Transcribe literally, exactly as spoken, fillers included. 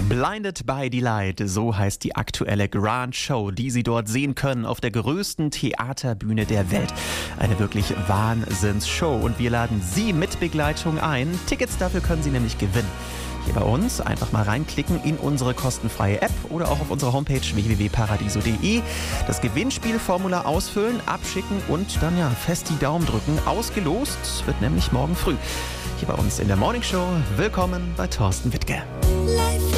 Blinded by Delight, so heißt die aktuelle Grand Show, die Sie dort sehen können auf der größten Theaterbühne der Welt. Eine wirklich Wahnsinnsshow und wir laden Sie mit Begleitung ein. Tickets dafür können Sie nämlich gewinnen. Hier bei uns einfach mal reinklicken in unsere kostenfreie App oder auch auf unserer Homepage w w w punkt paradiso punkt de. Das Gewinnspielformular ausfüllen, abschicken und dann ja fest die Daumen drücken. Ausgelost wird nämlich morgen früh. Hier bei uns in der Morning Show. Willkommen bei Thorsten Wittke.